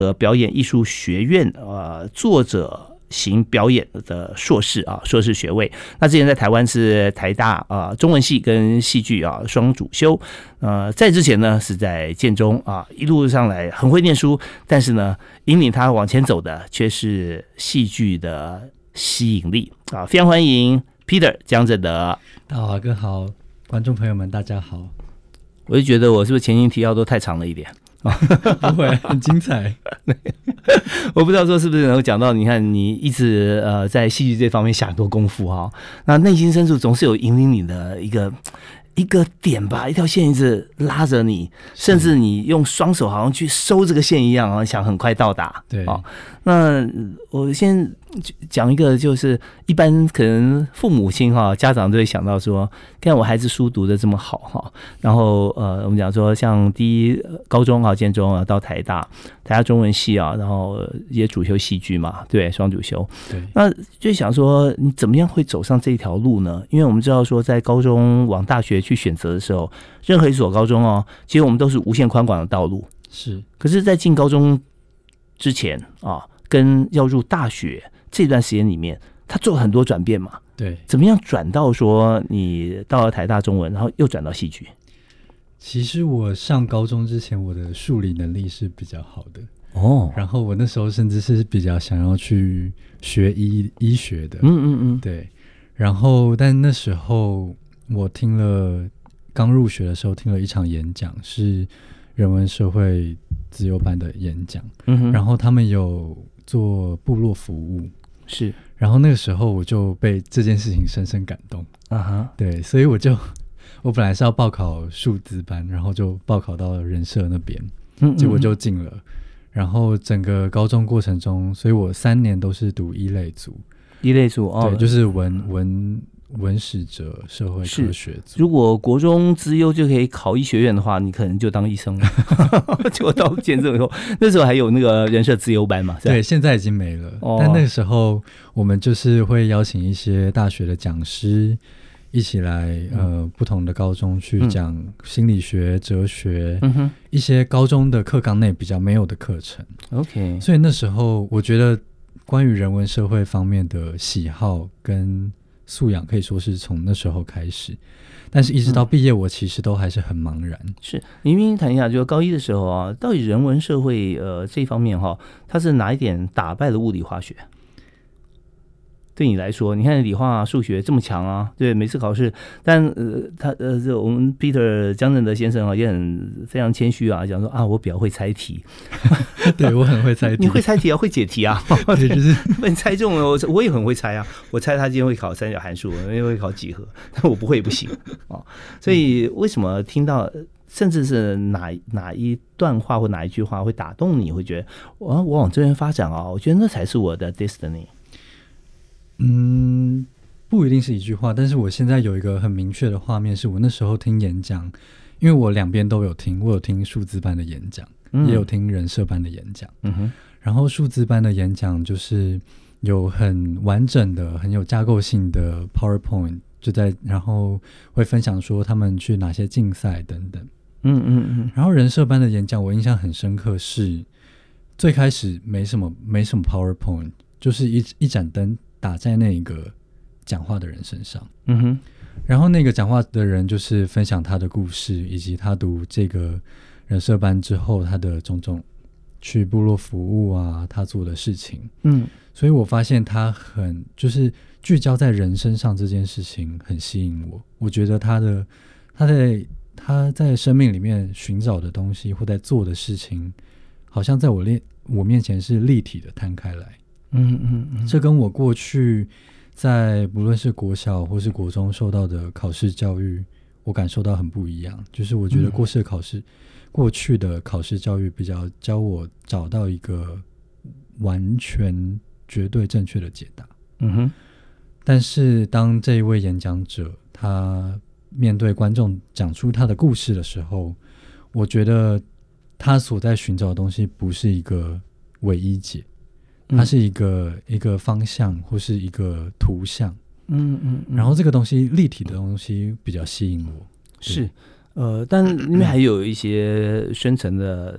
表演艺术学院作者型表演的硕士学位。那之前在台湾是台大中文系跟戏剧双主修。在之前呢是在建中一路上来很会念书，但是呢引领他往前走的却是戏剧的吸引力非常欢迎 Peter 江正德。 大华哥好，观众朋友们大家好。 我就觉得我是不是前情提要都太长了一点？ 不会，很精彩。 我不知道说是不是能够讲到，你看你一直在戏剧这方面下很多功夫那内心深处总是有引领你的一个点吧，一条线一直拉着你，甚至你用双手好像去收这个线一样想很快到达。 对， 那我先讲一个，就是一般可能父母亲家长都会想到说，看我孩子书读得这么好然后我们讲说像高中建中到台大中文系然后也主修戏剧嘛，对，双主修。 对， 那就想说你怎么样会走上这条路呢？因为我们知道说在高中往大学去选择的时候，任何一所高中其实我们都是无限宽广的道路。 是， 可是在进高中之前跟要入大学这段时间里面，他做了很多转变嘛。 对， 怎么样转到说你到了台大中文，然后又转到戏剧？ 其实我上高中之前，我的数理能力是比较好的然后我那时候甚至是比较想要去学医学的。对。然后但那时候我刚入学的时候听了一场演讲，是人文社会资优班的演讲。然后他们有做部落服务， 是。 然后那个时候我就被这件事情深深感动。对，所以我本来是要报考数资班，然后就报考到了人社那边，结果就进了。然后整个高中过程中，所以我3年都是读一类组。对，就是文史哲社会科学组。 如果国中资优就可以考医学院的话，你可能就当医生了。结果到建中以后，那时候还有那个人社资优班嘛？ 对，现在已经没了。但那个时候我们就是会邀请一些大学的讲师一起来不同的高中去讲心理学、哲学，一些高中的课纲内比较没有的课程。 OK， 所以那时候我觉得关于人文社会方面的喜好跟素养可以说是从那时候开始，但是一直到毕业我其实都还是很茫然。 是，你明明谈一下，就高一的时候到底人文社会这方面它是哪一点打败了物理化学？对你来说，你看理化数学这么强对，每次考试，但我们 Peter 江正德先生也非常谦虚讲说我比较会猜题。 对，我很会猜题。 你会猜题会解题对，就是你猜中了，我也很会猜我猜他今天会考三角函数，我也会考几何，但我不会不行所以为什么听到甚至是哪一段话或哪一句话会打动你，会觉得我往这边发展我觉得那才是我的 destiny。 不一定是一句话，但是我现在有一个很明确的画面，是我那时候听演讲，因为我两边都有听，我有听数资班的演讲，也有听人社班的演讲。然后数资班的演讲就是有很完整的、很有架构性的 PowerPoint， 然后会分享说他们去哪些竞赛等等。然后人社班的演讲我印象很深刻，是最开始没什么 PowerPoint， 就是一盏灯打在那个讲话的人身上。然后那个讲话的人就是分享他的故事，以及他读这个人社班之后他的种种去部落服务他做的事情。所以我发现他很就是聚焦在人身上这件事情很吸引我。我觉得他在生命里面寻找的东西或在做的事情，好像在我面前是立体的摊开来。这跟我过去在不论是国小或是国中受到的考试教育，我感受到很不一样。就是我觉得过去的考试教育比较教我找到一个完全绝对正确的解答。但是当这一位演讲者他面对观众讲出他的故事的时候，我觉得他所在寻找的东西不是一个唯一解，它是一个方向或是一个图像。然后这个东西立体的东西比较吸引我。 是但里面还有一些深层的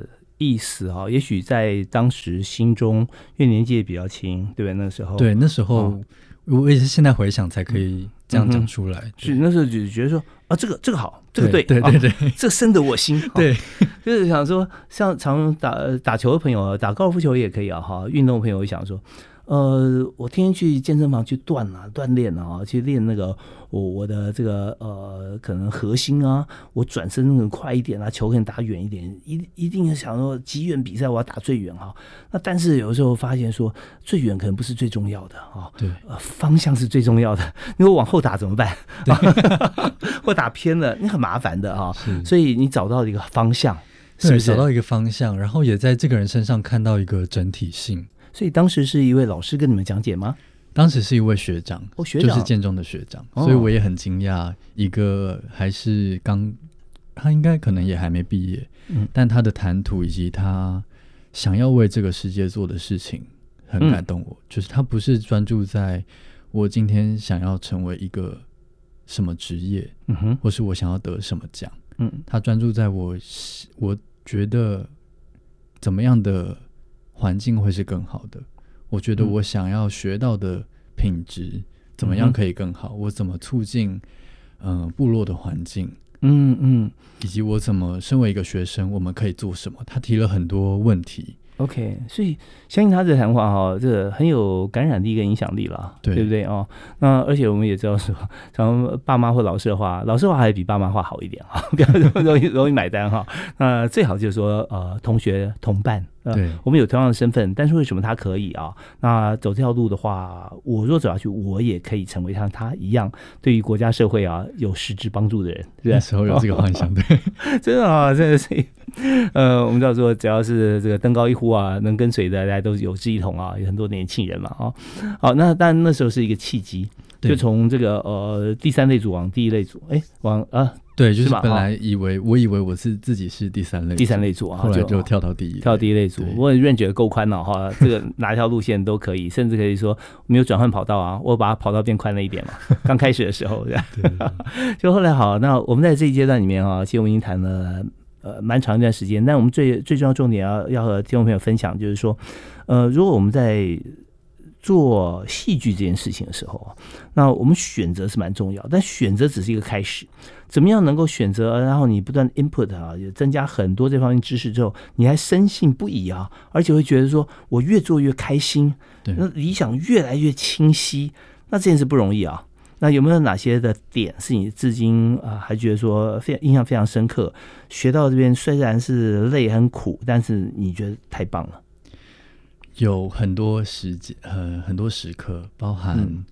意思啊，也许在当时心中，因为年纪也比较轻，对不对？那时候， 对，那时候我也是现在回想才可以这样讲出来。 是那时候就觉得说啊，这个好，这个对， 这深得我心。 对， 就是想说，像常打球的朋友，打高尔夫球也可以啊，哈，运动的朋友会想说。我天天去健身房去锻炼啊，去练那个我的这个可能核心啊，我转身更快一点啊，球可以打远一点，一定想说极远比赛我要打最远哈。那但是有时候发现说最远可能不是最重要的啊， 对， 方向是最重要的。因为往后打怎么办？或打偏了，你很麻烦的啊。所以你找到一个方向，是不是找到一个方向，然后也在这个人身上看到一个整体性。 所以当时是一位老师跟你们讲解吗？ 当时是一位学长， 学长就是建中的学长，所以我也很惊讶，一个还是他应该可能也还没毕业，但他的谈吐以及他想要为这个世界做的事情很感动我，就是他不是专注在我今天想要成为一个什么职业，或是我想要得什么奖，他专注在我觉得怎么样的环境会是更好的，我觉得我想要学到的品质怎么样可以更好，我怎么促进部落的环境，以及我怎么身为一个学生我们可以做什么，他提了很多问题。 OK， 所以相信他的谈话这个很有感染力跟影响力了， 对不对哦？那而且我们也知道说，常爸妈或老师的话还比爸妈话好一点比较容易买单那最好就是说同学同伴， 对， 我们有同样的身份，但是为什么他可以那走这条路的话，我若走下去，我也可以成为像他一样，对于国家社会有实质帮助的人。 那时候有这个幻想，对， 真的真的是。我们知道说，只要是这个登高一呼能跟随的，大家都有志一同有很多年轻人嘛好，那但那时候是一个契机，就从这个第三类组往第一类组， 对，就是本来我以为我自己是第三类组后来就跳到第一类组。 我认觉得够宽了这个哪条路线都可以，甚至可以说没有转换跑道我把跑道变宽了一点嘛。刚开始的时候，就后来好，那我们在这一阶段里面其实我们已经谈了蛮长一段时间，但我们最重要重点要和听众朋友分享，就是说，如果我们在做戏剧这件事情的时候，那我们选择是蛮重要，但选择只是一个开始。怎么样能够选择，然后你不断 input 也增加很多这方面知识之后，你还深信不疑而且会觉得说我越做越开心，那理想越来越清晰，那这件事不容易那有没有哪些的点是你至今还觉得说印象非常深刻？学到这边虽然是累很苦，但是你觉得太棒了？ 有很多时间，很多时刻，包含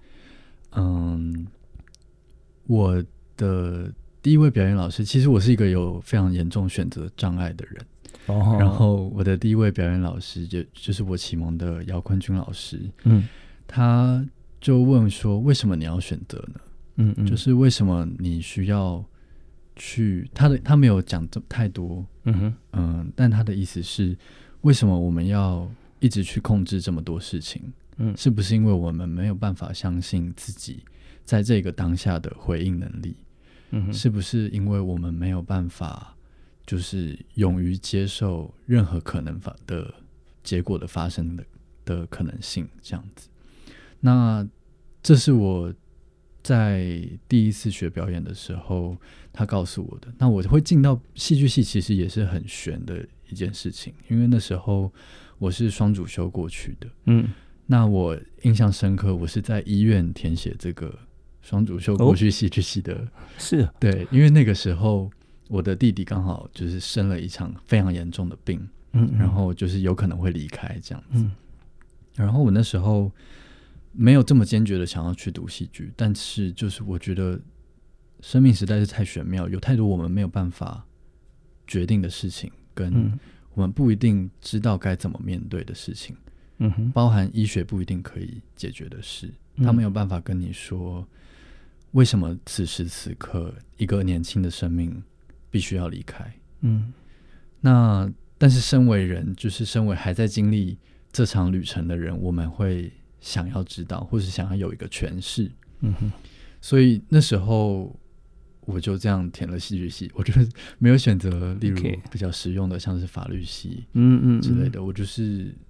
我的第一位表演老师，其实我是一个有非常严重选择障碍的人。然后我的第一位表演老师就是我启蒙的姚坤君老师，他就问说为什么你要选择呢？就是为什么你需要去他没有讲太多，但他的意思是为什么我们要一直去控制这么多事情，是不是因为我们没有办法相信自己在这个当下的回应能力，是不是因为我们没有办法就是勇于接受任何可能的结果的发生的可能性，这样子。那这是我在第一次学表演的时候他告诉我的。那我会进到戏剧系其实也是很悬的一件事情，因为那时候我是双主修过去的，那我印象深刻，我是在医院填写这个双主修过去戏剧系的， 是对，因为那个时候我的弟弟刚好就是生了一场非常严重的病，然后就是有可能会离开这样子，然后我那时候没有这么坚决的想要去读戏剧，但是就是我觉得生命实在是太玄妙，有太多我们没有办法决定的事情，跟我们不一定知道该怎么面对的事情，包含医学不一定可以解决的事，他没有办法跟你说为什么此时此刻一个年轻的生命必须要离开，那但是身为人，就是身为还在经历这场旅程的人，我们会想要知道，或是想要有一个诠释，所以那时候我就这样填了戏剧系，我就是没有选择例如 OK 比较实用的像是法律系之类的，我就是